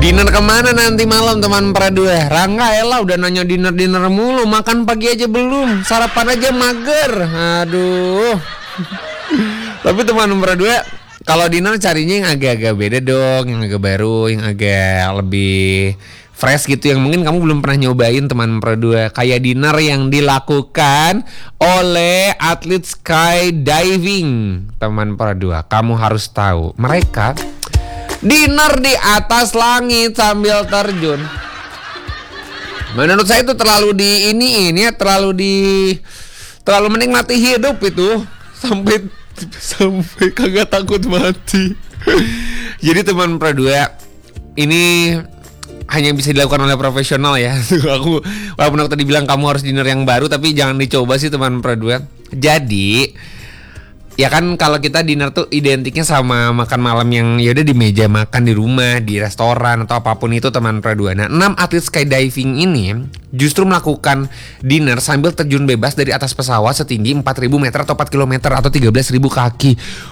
Dinner kemana nanti malam teman Pradua? Rangga elah udah nanya dinner mulu. Makan pagi aja belum, sarapan aja mager. Aduh. Tapi teman Pradua, kalau dinner carinya yang agak-agak beda dong, yang agak baru, yang agak lebih fresh gitu, yang mungkin kamu belum pernah nyobain teman Pradua. Kayak dinner yang dilakukan oleh atlet skydiving teman Pradua. Kamu harus tahu, mereka dinner di atas langit sambil terjun. Menurut saya itu terlalu terlalu menikmati hidup itu sampai kagak takut mati. Jadi teman Pradua, ini hanya bisa dilakukan oleh profesional ya. Walaupun aku tadi bilang kamu harus dinner yang baru, tapi jangan dicoba sih teman Pradua. Jadi ya kan kalau kita dinner tuh identiknya sama makan malam yang ya udah di meja makan di rumah, di restoran atau apapun itu teman Pradua. Nah, 6 atlet skydiving ini justru melakukan dinner sambil terjun bebas dari atas pesawat setinggi 4.000 meter atau 4 km atau 13.000 kaki.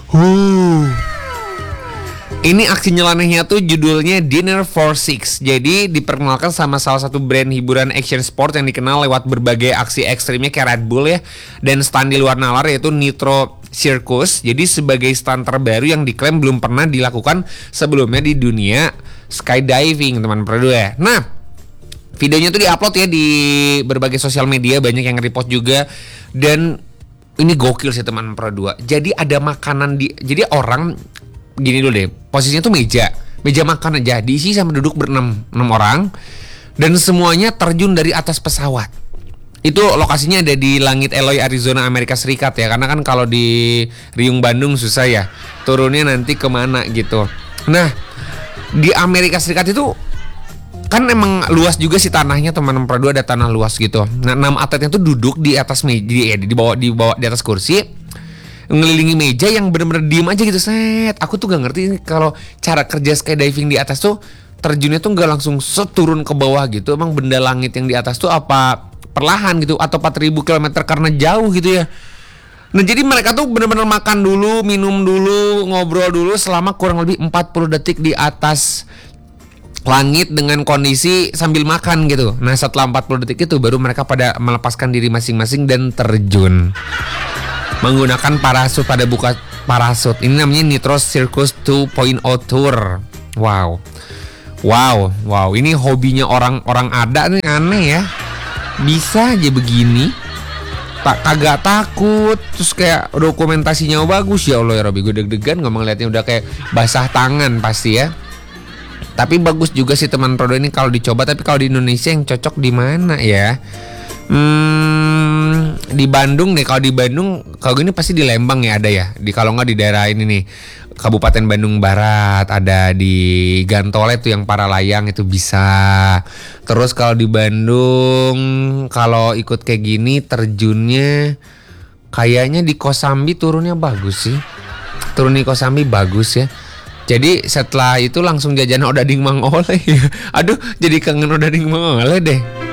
Ini aksi nyelenehnya tuh judulnya Dinner for Six. Jadi diperkenalkan sama salah satu brand hiburan action sport yang dikenal lewat berbagai aksi ekstrimnya kayak Red Bull ya, dan stand di luar nalar yaitu Nitro Circus. Jadi sebagai stand terbaru yang diklaim belum pernah dilakukan sebelumnya di dunia skydiving teman Pradua. Nah, videonya tuh diupload ya di berbagai sosial media, banyak yang repost juga, dan ini gokil sih teman Pradua. Jadi ada makanan jadi orang gini dulu deh, posisinya tuh meja makan aja, diisi sama duduk berenam orang, dan semuanya terjun dari atas pesawat. Itu lokasinya ada di langit Eloy, Arizona, Amerika Serikat ya, karena kan kalau di Riung, Bandung susah ya, turunnya nanti kemana gitu. Nah, di Amerika Serikat itu kan emang luas juga sih tanahnya teman Pradua, ada tanah luas gitu. Nah, 6 atletnya tuh duduk di atas meja, di atas kursi, ngelilingi meja yang benar-benar diem aja gitu. Aku tuh gak ngerti kalau cara kerja skydiving di atas tuh terjunnya tuh gak langsung seturun ke bawah gitu. Emang benda langit yang di atas tuh apa perlahan gitu, atau 4.000 km karena jauh gitu ya. Nah, jadi mereka tuh benar-benar makan dulu, minum dulu, ngobrol dulu selama kurang lebih 40 detik di atas langit dengan kondisi sambil makan gitu. Nah, setelah 40 detik itu baru mereka pada melepaskan diri masing-masing dan terjun menggunakan parasut pada buka parasut. Ini namanya Nitro Circus 2.0 Tour. Wow. Ini hobinya orang-orang ada nih, aneh ya. Bisa aja begini, kagak takut, terus kayak dokumentasinya bagus. Ya Allah ya Robby, gue deg-degan ngomong liatnya udah kayak basah tangan pasti ya. Tapi bagus juga sih teman Pradua ini kalau dicoba. Tapi kalau di Indonesia yang cocok di mana ya? Di Bandung nih. Kalau di Bandung, kalau gini pasti di Lembang ya ada ya. Kalau nggak di daerah ini nih, Kabupaten Bandung Barat, ada di Gantole tuh yang para layang itu bisa. Terus kalau di Bandung, kalau ikut kayak gini terjunnya kayaknya di Kosambi turunnya bagus sih. Turun di Kosambi bagus ya. Jadi setelah itu langsung jajan odading Mang Oleh. Aduh, jadi kangen odading Mang Oleh deh.